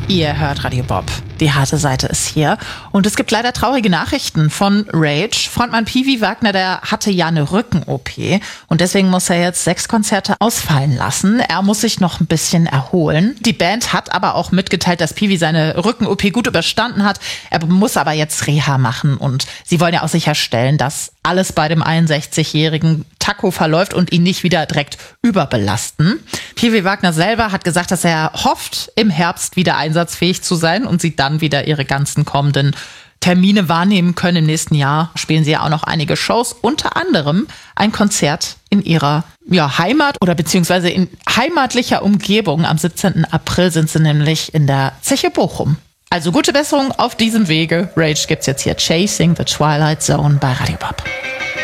Ihr hört Radio Bob. Die harte Seite ist hier. Und es gibt leider traurige Nachrichten von Rage. Frontmann Peewee Wagner, der hatte ja eine Rücken-OP. Und deswegen muss er jetzt 6 Konzerte ausfallen lassen. Er muss sich noch ein bisschen erholen. Die Band hat aber auch mitgeteilt, dass Peewee seine Rücken-OP gut überstanden hat. Er muss aber jetzt Reha machen. Und sie wollen ja auch sicherstellen, dass alles bei dem 61-jährigen Taco verläuft und ihn nicht wieder direkt überbelasten. Peewee Wagner selber hat gesagt, dass er hofft, im Herbst wieder einsatzfähig zu sein und sie dann wieder ihre ganzen kommenden Termine wahrnehmen können. Im nächsten Jahr spielen sie ja auch noch einige Shows, unter anderem ein Konzert in ihrer Heimat oder beziehungsweise in heimatlicher Umgebung. Am 17. April sind sie nämlich in der Zeche Bochum. Also gute Besserung auf diesem Wege. Rage gibt's jetzt hier. Chasing the Twilight Zone bei Radio Bob.